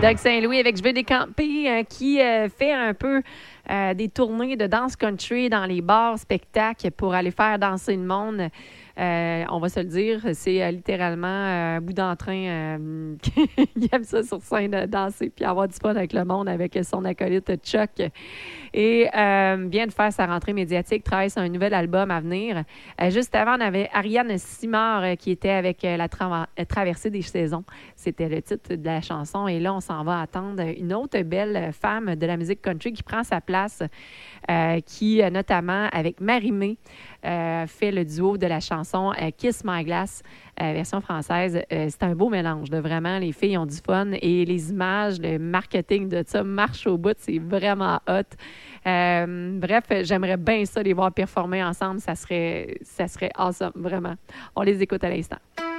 Doug Saint-Louis avec Je veux décamper qui fait un peu des tournées de danse country dans les bars, spectacles pour aller faire danser le monde. On va se le dire, c'est littéralement un bout d'entrain. Il aime ça sur scène, danser puis avoir du fun avec le monde avec son acolyte Chuck. Et vient de faire sa rentrée médiatique, travaille sur un nouvel album à venir. Juste avant, on avait Ariane Simard qui était avec la traversée des saisons. C'était le titre de la chanson. Et là, on s'en va attendre une autre belle femme de la musique country qui prend sa place, qui, notamment avec Marie-Mé, fait le duo de la chanson Kiss My Glass, version française. C'est un beau mélange. Vraiment, les filles ont du fun et les images, le marketing de ça marche au bout. C'est vraiment hot. Bref, j'aimerais bien ça les voir performer ensemble. Ça serait awesome, vraiment. On les écoute à l'instant.